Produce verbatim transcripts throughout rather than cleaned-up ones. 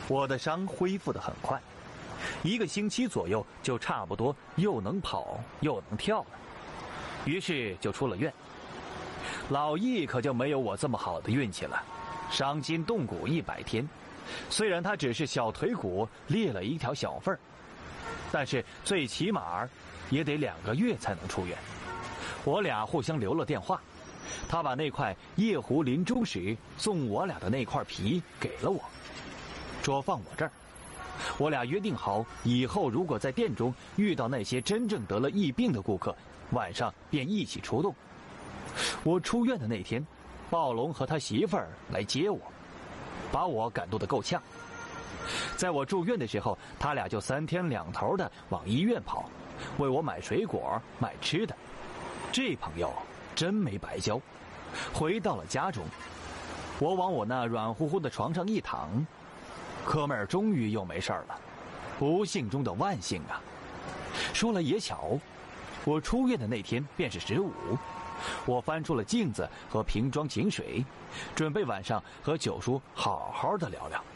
我的伤恢复得很快，一个星期左右就差不多又能跑又能跳了，于是就出了院。老易可就没有我这么好的运气了，伤筋动骨一百天，虽然他只是小腿骨裂了一条小缝儿，但是最起码也得两个月才能出院。我俩互相留了电话，他把那块夜壶临终时送我俩的那块皮给了我，说放我这儿。我俩约定好，以后如果在店中遇到那些真正得了疫病的顾客，晚上便一起出动。我出院的那天，暴龙和他媳妇儿来接我，把我感动得够呛。在我住院的时候，他俩就三天两头的往医院跑，为我买水果买吃的。这朋友真没白交。回到了家中，我往我那软乎乎的床上一躺，哥们儿终于又没事了，不幸中的万幸啊！说来也巧，我出院的那天便是十五，我翻出了镜子和瓶装井水，准备晚上和九叔好好的聊聊。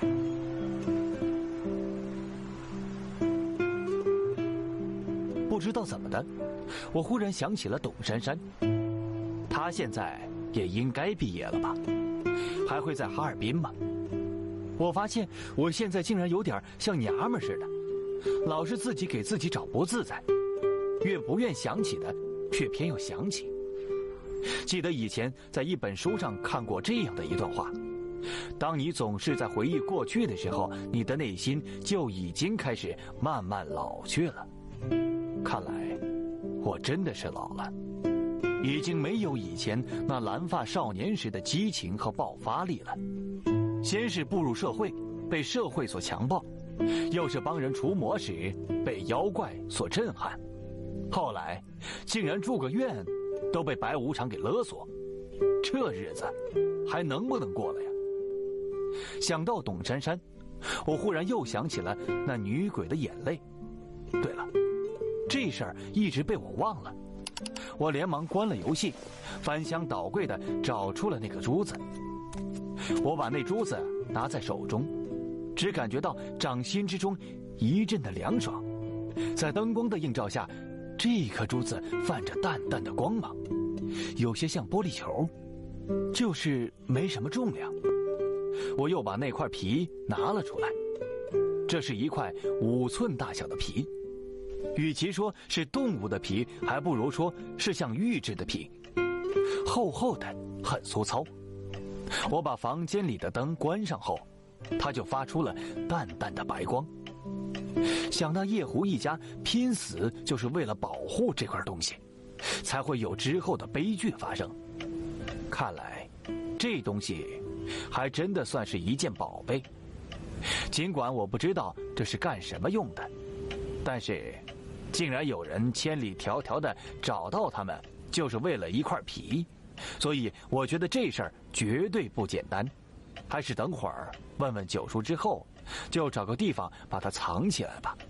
不知道怎么的，我忽然想起了董珊珊，她现在也应该毕业了吧，还会在哈尔滨吗？我发现我现在竟然有点像娘们似的，老是自己给自己找不自在，越不愿想起的却偏又想起。记得以前在一本书上看过这样的一段话，当你总是在回忆过去的时候，你的内心就已经开始慢慢老去了。看来我真的是老了，已经没有以前那蓝发少年时的激情和爆发力了。先是步入社会，被社会所强暴，又是帮人除魔时被妖怪所震撼，后来竟然住个院都被白无常给勒索，这日子还能不能过了呀？想到董珊珊，我忽然又想起了那女鬼的眼泪。对了，这事儿一直被我忘了。我连忙关了游戏，翻箱倒柜的找出了那个珠子。我把那珠子拿在手中，只感觉到掌心之中一阵的凉爽。在灯光的映照下，这颗珠子泛着淡淡的光芒，有些像玻璃球，就是没什么重量。我又把那块皮拿了出来，这是一块五寸大小的皮，与其说是动物的皮，还不如说是像玉制的皮，厚厚的，很粗糙。我把房间里的灯关上后，它就发出了淡淡的白光。想那叶狐一家拼死就是为了保护这块东西，才会有之后的悲剧发生。看来这东西还真的算是一件宝贝。尽管我不知道这是干什么用的，但是竟然有人千里迢迢的找到他们，就是为了一块皮，所以我觉得这事儿绝对不简单。还是等会儿问问九叔之后，就找个地方把它藏起来吧。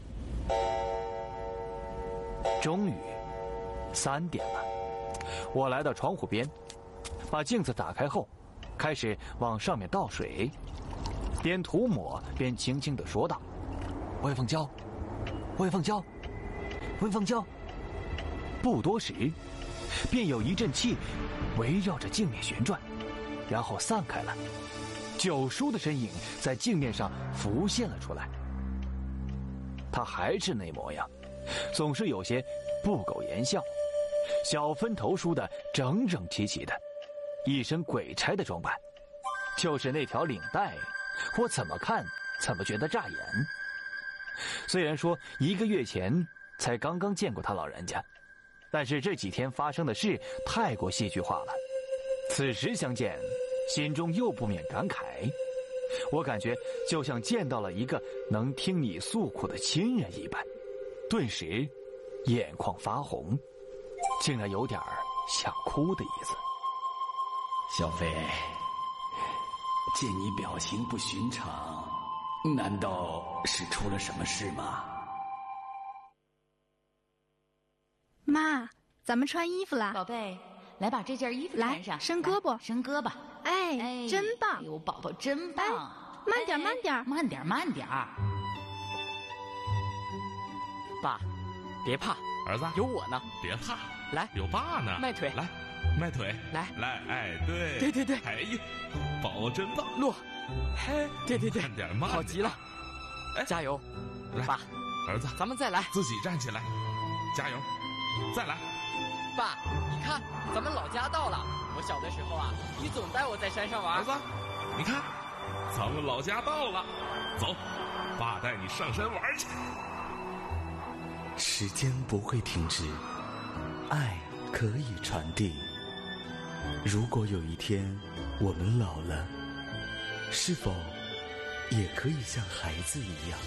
终于三点了，我来到窗户边，把镜子打开后，开始往上面倒水，边涂抹边轻轻地说道：微凤娇，微凤娇，微凤娇。不多时，便有一阵气围绕着镜面旋转，然后散开了。九叔的身影在镜面上浮现了出来，他还是那模样，总是有些不苟言笑，小分头梳的整整齐齐的，一身鬼差的装扮，就是那条领带，我怎么看怎么觉得扎眼。虽然说一个月前才刚刚见过他老人家，但是这几天发生的事太过戏剧化了，此时相见，心中又不免感慨。我感觉就像见到了一个能听你诉苦的亲人一般，顿时眼眶发红，竟然有点想哭的意思。 小飞，见你表情不寻常，难道是出了什么事吗？ 妈，咱们穿衣服啦！ 宝贝，来把这件衣服穿上， 来伸胳膊， 伸胳膊。 哎，哎真棒！ 哎呦，宝宝真棒！ 慢点，慢点， 慢点，慢点。爸，别怕， 儿子有我呢。 别怕， 来， 有爸呢。 迈腿， 来，迈腿， 来来，哎，对， 对对对， 哎呀，保真棒， 落，嘿，对对对， 慢点，慢点， 好极了， 哎， 加油， 来， 爸， 儿子， 咱们再来， 自己站起来，加油，再来。 爸，你看，咱们老家到了。我小的时候啊，你总带我在山上玩。 儿子，你看，咱们老家到了，走，爸带你上山玩去。 时间不会停止，爱可以传递。如果有一天我们老了，是否也可以像孩子一样？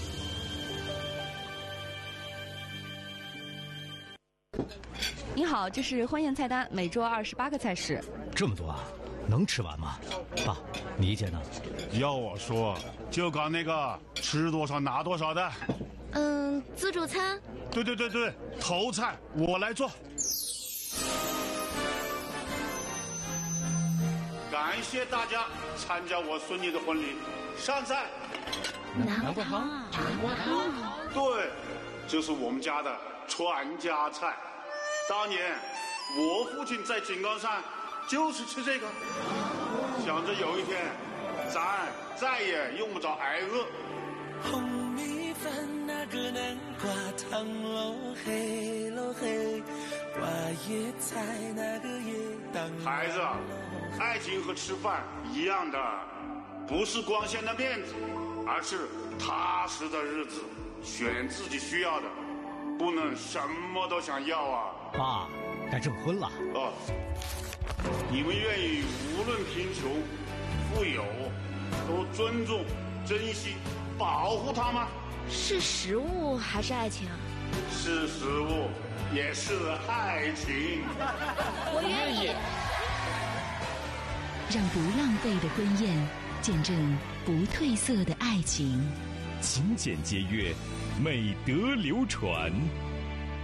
你好，这是婚宴菜单，每桌二十八个菜式。 这么多啊，能吃完吗？爸，你意见呢？ 要我说，就搞那个吃多少拿多少的。 嗯，自助餐。 对对对对，头菜我来做。感谢大家参加我孙女的婚礼。上菜。 南瓜汤。南瓜汤。 对，这是我们家的传家菜。当年我父亲在井冈山就是吃这个，想着有一天咱再也用不着挨饿。 红米饭那个南瓜汤喽嘿喽嘿，花椰菜那个也当。 孩子，爱情和吃饭一样的，不是光鲜的面子，而是踏实的日子，选自己需要的，不能什么都想要啊。 爸，该证婚了。 哦，你们愿意无论贫穷富有都尊重珍惜保护它吗？ 是食物还是爱情？ 是食物也是爱情。 我愿意。 让不浪费的婚宴见证不褪色的爱情， 勤俭节约，美德流传。